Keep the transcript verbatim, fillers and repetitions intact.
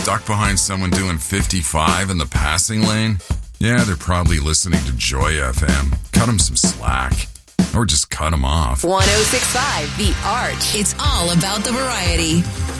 stuck behind someone doing fifty-five in the passing lane? Yeah, they're probably listening to Joy F M. Cut them some slack. Or just cut them off. one oh six point five The Arch. It's all about the variety.